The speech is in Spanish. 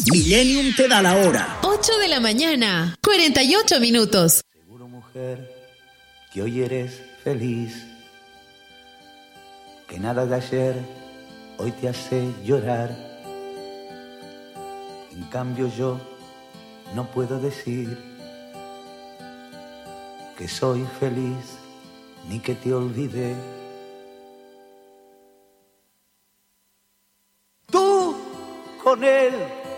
Millennium te da la hora. 8 de la mañana, 48 minutos. Seguro, mujer, que hoy eres feliz, que nada de ayer hoy te hace llorar. En cambio yo no puedo decir que soy feliz ni que te olvidé. Tú con él